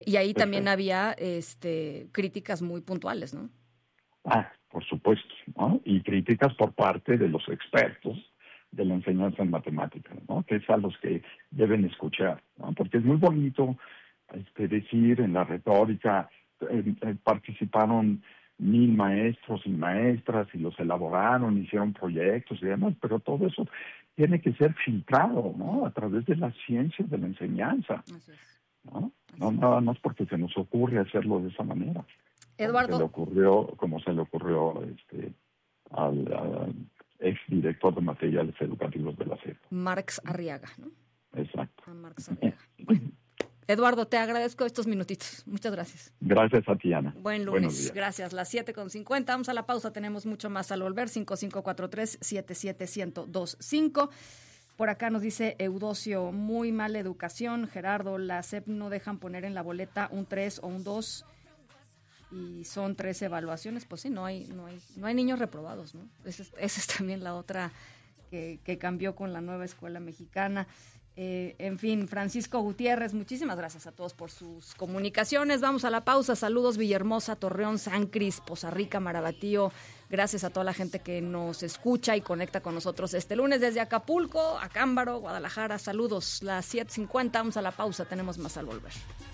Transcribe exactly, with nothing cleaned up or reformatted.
Y ahí también había este, críticas muy puntuales, ¿no? Ah, por supuesto, ¿no? Y críticas por parte de los expertos de la enseñanza en matemáticas, ¿no? Que es a los que deben escuchar, ¿no? Porque es muy bonito este, decir en la retórica, eh, eh, participaron mil maestros y maestras y los elaboraron, hicieron proyectos y demás, pero todo eso tiene que ser filtrado, ¿no? A través de la ciencia de la enseñanza, Así es. ¿no? Así No es. nada más porque se nos ocurre hacerlo de esa manera. Como se le Eduardo. ocurrió, como se le ocurrió este, al, al ex director de materiales educativos de la SEP. Marx Arriaga, ¿no? Exacto. A Marx Arriaga. Bueno. Eduardo, te agradezco estos minutitos. Muchas gracias. Gracias a ti, Ana. Buen Buenos lunes. días. Gracias. Las siete con cincuenta. Vamos a la pausa. Tenemos mucho más al volver. cinco cinco cuatro tres, siete siete cero cero dos cinco. Por acá nos dice Eudocio, muy mala educación. Gerardo, la SEP no dejan poner en la boleta un tres o un dos y son tres evaluaciones. Pues sí, no hay no hay, no hay niños reprobados, ¿no? Esa es, esa es también la otra que, que cambió con la nueva escuela mexicana. Eh, en fin, Francisco Gutiérrez, muchísimas gracias a todos por sus comunicaciones. Vamos a la pausa. Saludos Villahermosa, Torreón, San Cris, Poza Rica, Marabatío. Gracias a toda la gente que nos escucha y conecta con nosotros este lunes desde Acapulco, Acámbaro, Guadalajara. Saludos, las siete cincuenta. Vamos a la pausa, tenemos más al volver.